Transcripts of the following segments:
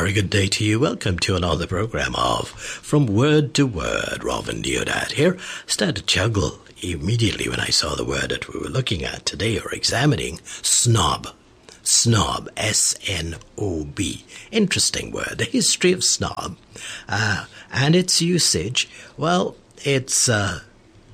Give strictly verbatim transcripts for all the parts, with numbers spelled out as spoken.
very good day to you. Welcome to another program of From Word to Word. Robin Deodat here. Started to juggle immediately when I saw the word that we were looking at today or examining. Snob. Snob. S N O B. Interesting word. The history of snob. Uh, and its usage. Well, it's... Uh,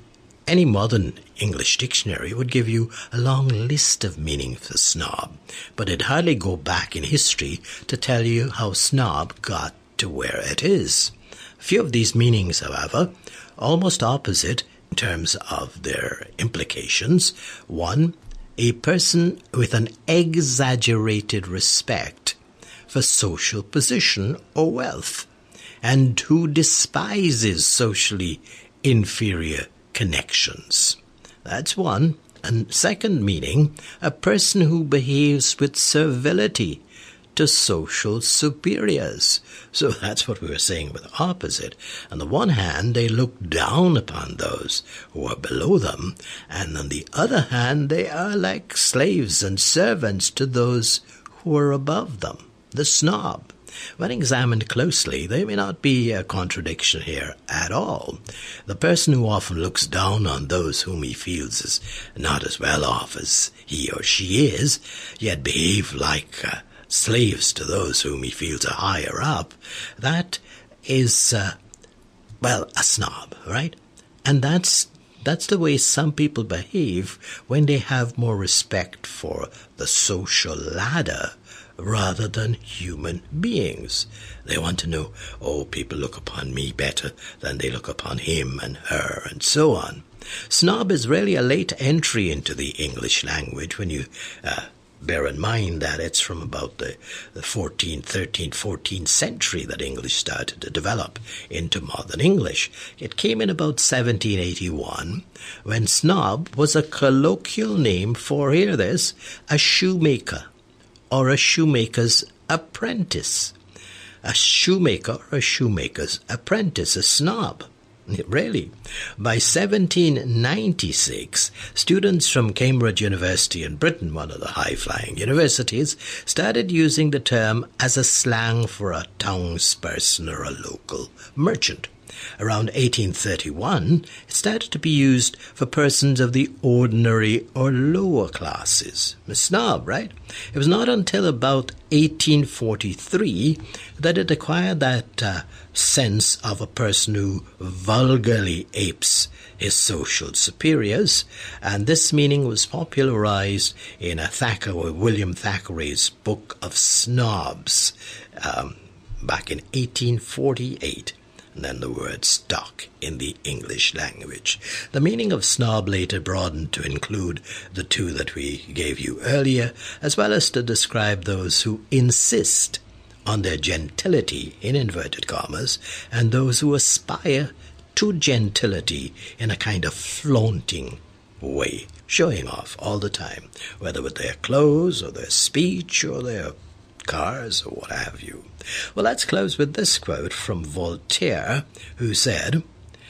any modern English dictionary would give you a long list of meanings for snob, but it'd hardly go back in history to tell you how snob got to where it is. A few of these meanings, however, almost opposite in terms of their implications. One, a person with an exaggerated respect for social position or wealth, and who despises socially inferior connections. That's one. And second meaning, a person who behaves with servility to social superiors. So that's what we were saying with opposite. On the one hand, they look down upon those who are below them, and on the other hand, they are like slaves and servants to those who are above them. The snob. When examined closely, there may not be a contradiction here at all. The person who often looks down on those whom he feels is not as well off as he or she is, yet behave like uh, slaves to those whom he feels are higher up, that is, uh, well, a snob, right? And that's That's the way some people behave when they have more respect for the social ladder rather than human beings. They want to know, oh, people look upon me better than they look upon him and her, and so on. Snob is really a late entry into the English language when you uh, bear in mind that it's from about the, the fourteenth, thirteenth, fourteenth century that English started to develop into modern English. It came in about seventeen eighty-one, when snob was a colloquial name for, hear this, a shoemaker or a shoemaker's apprentice. A shoemaker or a shoemaker's apprentice, a snob. Really. By seventeen ninety-six, students from Cambridge University in Britain, one of the high-flying universities, started using the term as a slang for a townsperson or a local merchant. Around eighteen thirty-one, it started to be used for persons of the ordinary or lower classes. A snob, right? It was not until about eighteen forty-three that it acquired that uh, sense of a person who vulgarly apes his social superiors, and this meaning was popularized in a Thackeray, William Thackeray's Book of Snobs um, back in eighteen forty-eight. And then the word stuck in the English language. The meaning of snob later broadened to include the two that we gave you earlier, as well as to describe those who insist on their gentility, in inverted commas, and those who aspire to gentility in a kind of flaunting way, showing off all the time, whether with their clothes or their speech or their cars or what have you. Well, let's close with this quote from Voltaire, who said,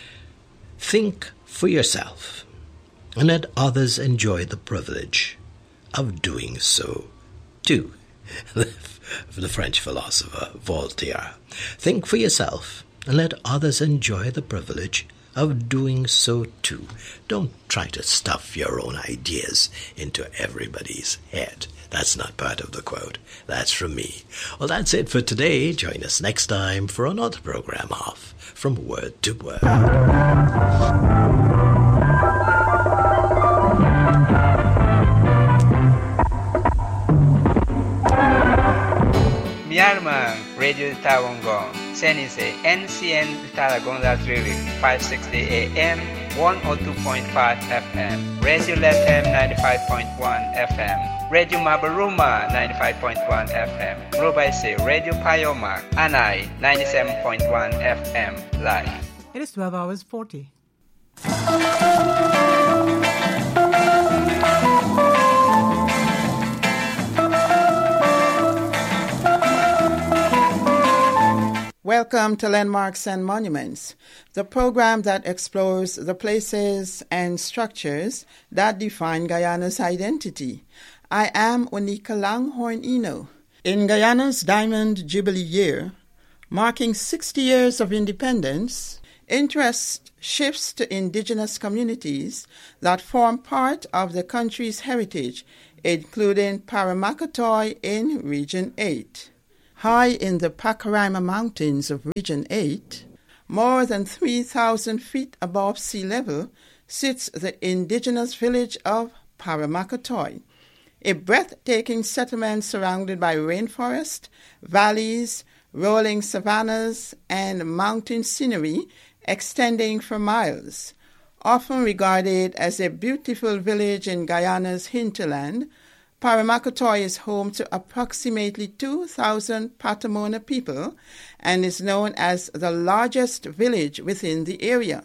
"Think for yourself, and let others enjoy the privilege of doing so too." The French philosopher Voltaire. Think for yourself, and let others enjoy the privilege of doing so too. Don't try to stuff your own ideas into everybody's head. That's not part of the quote. That's from me. Well, that's it for today. Join us next time for another program of From Word to Word. Myanmar Radio Tawangong, Senise N C N Talagonda Drilling, five sixty A M, one oh two point five F M, Radio Lethem ninety-five point one F M, Radio Mabaruma ninety-five point one F M, Robaise Radio Payoma, Anai ninety-seven point one F M live. It is twelve hours forty. Welcome to Landmarks and Monuments, the program that explores the places and structures that define Guyana's identity. I am Onika Langhorne Eno. In Guyana's Diamond Jubilee year, marking sixty years of independence, interest shifts to indigenous communities that form part of the country's heritage, including Paramakatoy in Region eight. High in the Pacaraima Mountains of Region eight, more than three thousand feet above sea level, sits the indigenous village of Paramakatoy, a breathtaking settlement surrounded by rainforest, valleys, rolling savannas, and mountain scenery extending for miles. Often regarded as a beautiful village in Guyana's hinterland, Paramakatoy is home to approximately two thousand Patamona people and is known as the largest village within the area.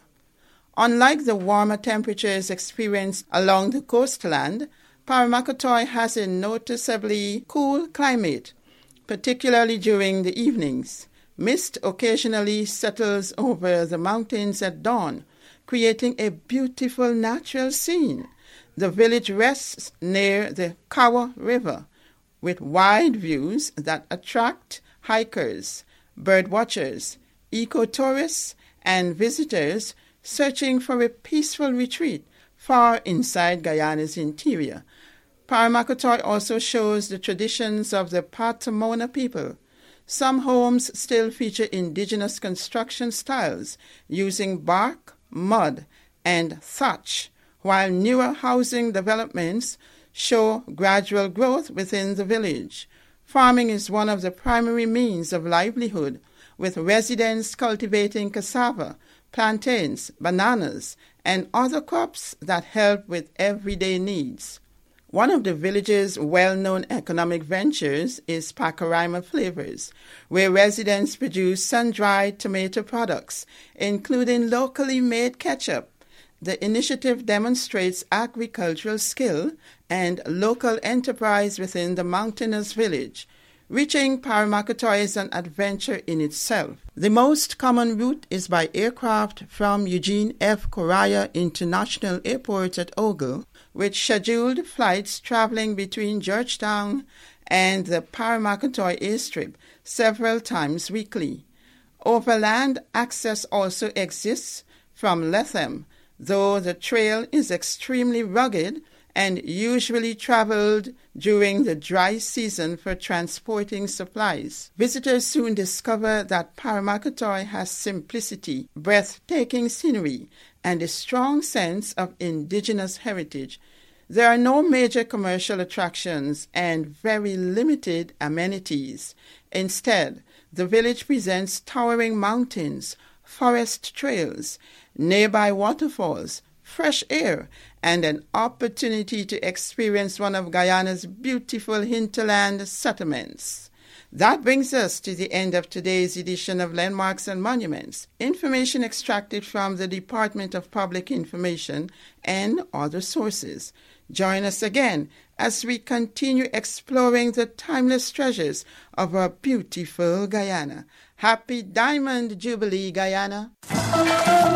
Unlike the warmer temperatures experienced along the coastland, Paramakatoy has a noticeably cool climate, particularly during the evenings. Mist occasionally settles over the mountains at dawn, creating a beautiful natural scene. The village rests near the Kawa River, with wide views that attract hikers, birdwatchers, eco-tourists, and visitors searching for a peaceful retreat far inside Guyana's interior. Paramakatoy also shows the traditions of the Patamona people. Some homes still feature indigenous construction styles using bark, mud, and thatch, while newer housing developments show gradual growth within the village. Farming is one of the primary means of livelihood, with residents cultivating cassava, plantains, bananas, and other crops that help with everyday needs. One of the village's well-known economic ventures is Pacaraima Flavors, where residents produce sun-dried tomato products, including locally made ketchup. The initiative demonstrates agricultural skill and local enterprise within the mountainous village. Reaching Paramakatoy is an adventure in itself. The most common route is by aircraft from Eugene F. Correa International Airport at Ogle, with scheduled flights traveling between Georgetown and the Paramakatoy airstrip several times weekly. Overland access also exists from Lethem, though the trail is extremely rugged and usually traveled during the dry season for transporting supplies. Visitors soon discover that Paramakatoy has simplicity, breathtaking scenery, and a strong sense of indigenous heritage. There are no major commercial attractions and very limited amenities. Instead, the village presents towering mountains, forest trails, nearby waterfalls, fresh air, and an opportunity to experience one of Guyana's beautiful hinterland settlements. That brings us to the end of today's edition of Landmarks and Monuments, information extracted from the Department of Public Information and other sources. Join us again as we continue exploring the timeless treasures of our beautiful Guyana. Happy Diamond Jubilee, Guyana!